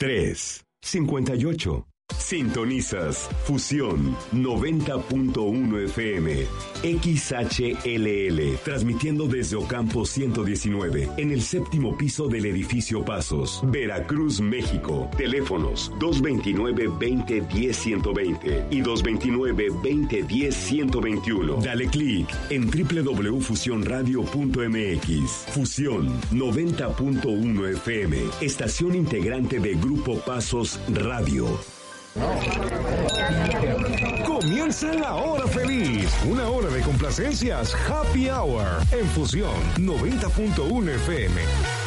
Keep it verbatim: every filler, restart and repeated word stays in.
tres cincuenta y ocho. Sintonizas Fusión noventa punto uno F M, X H L L, transmitiendo desde Ocampo ciento diecinueve, en el séptimo piso del edificio Pasos, Veracruz, México. Teléfonos dos veintinueve, veinte, diez, ciento veinte y dos veintinueve, veinte, diez, ciento veintiuno. Dale clic en doble u doble u doble u punto fusión radio punto m x. Fusión noventa punto uno F M, estación integrante de Grupo Pasos Radio. Comienza la hora feliz, una hora de complacencias, Happy Hour, en Fusión noventa punto uno F M.